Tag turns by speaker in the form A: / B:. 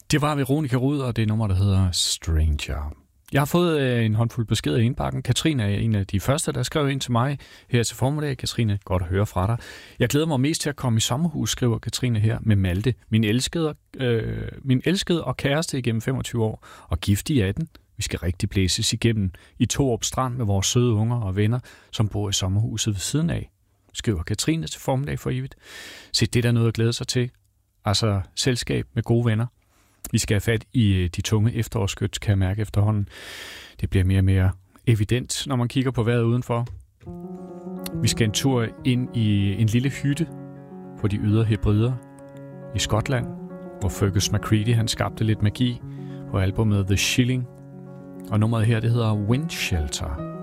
A: Det var Veronica Rud, og det nummer, der hedder Stranger. Jeg har fået en håndfuld beskeder i indbakken. Katrine er en af de første, der skrev ind til mig her til formiddag. Katrine, godt at høre fra dig. Jeg glæder mig mest til at komme i sommerhus, skriver Katrine her med Malte. Min elskede og kæreste igennem 25 år, og gift i 18. Vi skal rigtig blæses igennem i Torup Strand med vores søde unger og venner, som bor i sommerhuset ved siden af, skriver Katrine til formiddag for evigt. Se, det er der noget at glæde sig til. Altså selskab med gode venner. Vi skal have fat i de tunge efterårsskyts, kan jeg mærke efterhånden. Det bliver mere og mere evident, når man kigger på vejret udenfor. Vi skal en tur ind i en lille hytte på de ydre Hebrider i Skotland, hvor Fergus McCready han skabte lidt magi på albumet The Shilling. Og nummeret her, det hedder Wind Shelter.